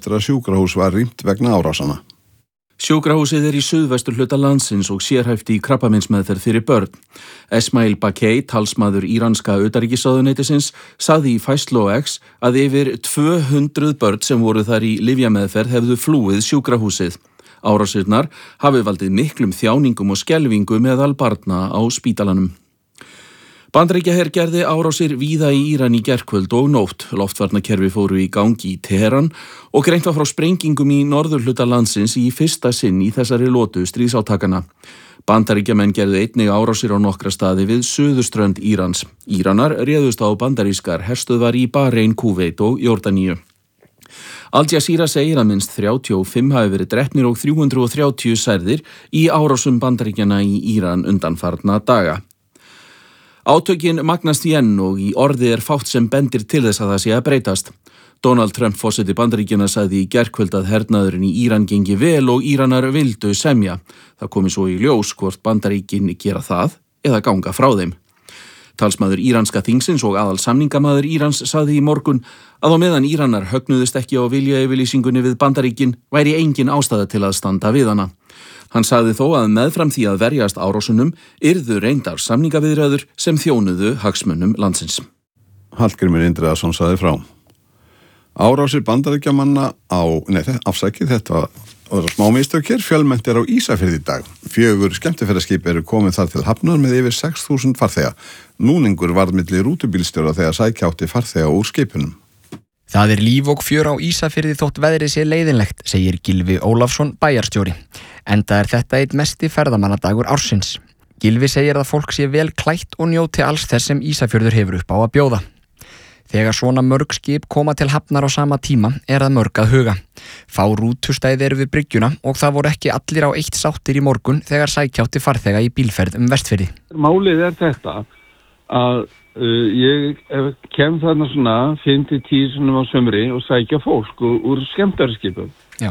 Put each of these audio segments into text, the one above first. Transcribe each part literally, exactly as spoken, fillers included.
eftir að sjúkrahús var rýmt vegna árásanna. Sjúkrahúsið er í suðvestur hluta landsins og sérhæft í krabbameinsmeðferð fyrir börn. Esmail Bakay, talsmaður íranska utanríkisráðuneytisins, sagði í Fæslu á X að yfir tvö hundruð börn sem voru þar í lyfjameðferð hefðu flúið sjúkrahúsið. Árásirnar hafi valdið miklum þjáningum og skelfingu meðal barna á spítalanum. Bandaríkjaher gerði árásir víða í Íran í gærkvöld og nótt. Loftvarnakerfi fóru í gangi í Teheran og greint var frá sprengingum í norðurhluta landsins í fyrsta sinn í þessari lotu stríðsátakana. Bandaríkjamenn gerðu einnig árásir á nokkra staði við suðurströnd Írans. Íranar réðust á bandarískar herstöðvar í Bahrein, Kúveit og Jórdaníu. Al Jazeera segir að minnst þrjátíu og fimm hafi verið drepnir og þrjú hundruð og þrjátíu særðir í árásum Bandaríkjana í Íran undanfarna daga. Átökin magnast í enn og í orði er fátt sem bendir til þess að það sé að breytast. Donald Trump forseti Bandaríkjanna sagði í gærkvöld að hernaðurinn í Íran gengi vel og Íranar vildu semja. Það komi svo í ljós hvort Bandaríkin gera það eða ganga frá þeim. Talsmaður íranska þingsins og aðal samningamaður Írans sagði í morgun að á meðan Íranar högnuðust ekki á viljayfirlýsingunni við Bandaríkin væri engin ástæða til að standa við hana. Hann sagði þó að meðfram því að verjast árásunum yrðu reyndar samningaviðræður sem þjónuðu hagsmunum landsins. Hallgrímur Indriðason sagði frá. Árásir Bandaríkjamanna á, nei, afsækið, þetta var smá mistök hér, fjölmennt er á Ísafirði í dag. Fjögur skemmtiferðaskip eru komið þar til hafnar með yfir sex þúsund farþega. Núningur varð milli rútubílstjóra þegar sækja átti farþega úr skipunum. Það er líf og fjör á Ísafirði þótt veðrið sé leiðinlegt, segir Gylfi Ólafsson bæjarstjóri. Enda er þetta einn mesti ferðamannadagur ársins. Gylfi segir að fólk sé vel klætt og njóti alls þess sem Ísafjörður hefur upp á að bjóða. Þegar svona mörg skip koma til hafnar á sama tíma er það mörg að huga. Fá rútustæði eru við bryggjuna og það voru ekki allir á eitt sáttir í morgun þegar sækjátti farþega í bílferð um Vestfirði. Málið er þetta að uh, ég kem þarna svona fimm til tíu sinnum á sumri og sækja fólk úr, úr skemmtarskipum. Já.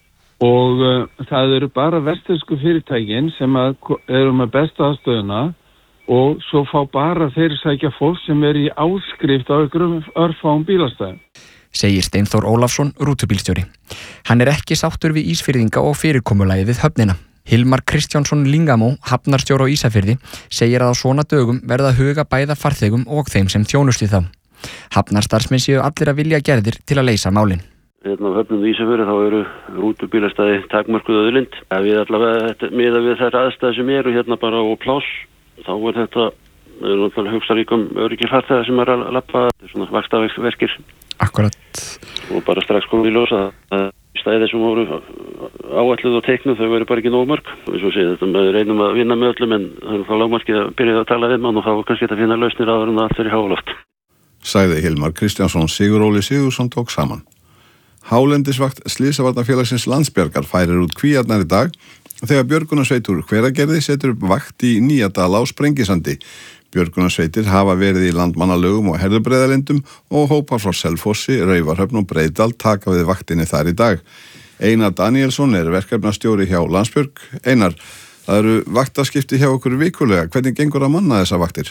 Og uh, það eru bara vestfirsku fyrirtækin sem að, eru með besta aðstöðuna og svo fá bara þeir sækja fólk sem er í áskrift á einhverjum örfáum bílastæðum. Segir Steinþór Ólafsson, rútubílstjóri. Hann er ekki sáttur við Ísfirðinga og fyrirkomulagið við höfnina. Hilmar Kristjánsson Lingamó, hafnarstjóri á Ísafirði, segir að á svona dögum verða að huga bæða farþegum og þeim sem þjónustu þá. Hafnarstarfsmenn séu allir að vilja gerðir til að leysa málin. Hérna á höfnum Ísafirði þá eru rútubílastæði takmörkuð auðlind. Ja, við allavega miða við þær aðstæði sem eru hérna bara á pláss. Þá er þetta, við erum náttúrulega hugsaríkum öryggir farþega sem er að lappa, þetta er svona vaxtaverkir. Akkurat. Og bara strax komið í ljós að stæði sem voru áætluð og teiknuð, þau verið bara ekki nógu mörg. Við svo séum þetta, við reynum að vinna með öllum en það er þá lágmarkið að byrja að tala við mann og þá kannski þetta finna lausnir áður en allt er í háloft. Sagði Hilmar Kristjánsson. Siguróli Sigursson tók saman. Hálendisvakt Slysavarnafélagsins Landsbjargar færir út kvíarnar í dag þegar björgunarsveitur Hveragerði setur upp vakt í Nýjadal á Sprengisandi. Björgunarsveitir hafa verið í Landmannalaugum og Herðubreiðarlindum og hópar frá Selfossi, Raufarhöfn og Breiðdal taka við vaktinni þar í dag. Einar Danielsson er verkefnastjóri hjá Landsbjörg. Einar, það eru vaktaskipti hjá okkur vikulega. Hvernig gengur að manna þessa vaktir?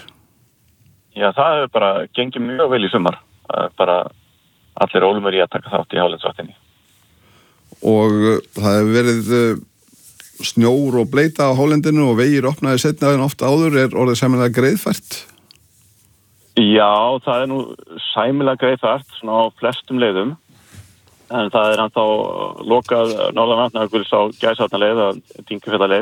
Já, það hefur bara gengið mjög vel í sumar. Það er bara allir ólumur í að taka þátt í hálendisvaktinni. Og það hefur verið snjór og bleita á hálendinu og vegir opnaði seinna en oft áður, er orðið sæmilega greiðfært? Já, það er nú sæmilega greiðfært svona á flestum leiðum en það er ennþá lokað norðan Vatnajökuls á Gæsavatnaleið að Dyngjufjallaleið.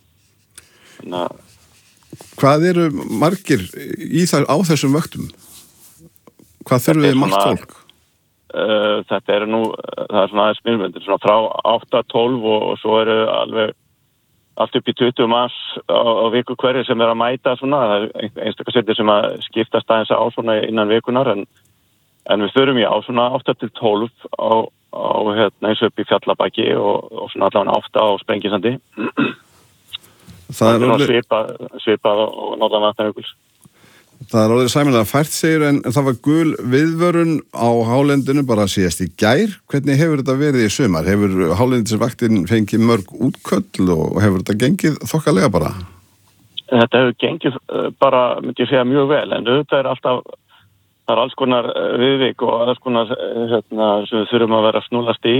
Hvað eru margir í þar, á þessum vöktum? Hvað þurfum við margt fólk? Uh, þetta er nú, það er svona aðeins mismunandi, svona frá átta til tólf og, og svo eru alveg allt upp í tuttugu manns á, á viku hverju sem er að mæta svona, það er einstakar sveitir sem að skiptast aðeins á svona innan vikunar en, en við þurfum já svona átta til tólf á, á hérna eins upp í Fjallabaki og, og svona allavega átta á Sprengisandi. Það er orðið svipað, svipað og norðan Vatnajökuls. Það er orðið sæmilega fært segir en það var gul viðvörun á hálendinu bara síðast í gær. Hvernig hefur þetta verið í sumar? Hefur hálendisvaktin fengið mörg útköll og hefur þetta gengið þokkalega bara? Þetta hefur gengið bara, myndi ég segja, mjög vel en þetta er alltaf, það er alls konar viðvik og alls konar hérna, sem við þurfum að vera snúlast í.